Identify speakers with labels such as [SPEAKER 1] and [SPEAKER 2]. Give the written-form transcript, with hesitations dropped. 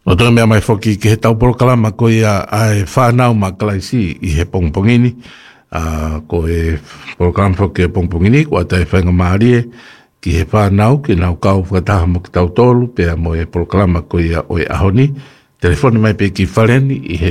[SPEAKER 1] O tō mea mai whoki ki he tau porokalama ko ia ai whanau ma kalaisi I he pongpongini. Ko e porokalama whoki e pongpongini, ko ata e whainga maarie ki he whanau ki nau kau whakataha mo ki tau tolu, pēr mo e porokalama ko ia o e ahoni. Telefoni mai pe ki whareni I he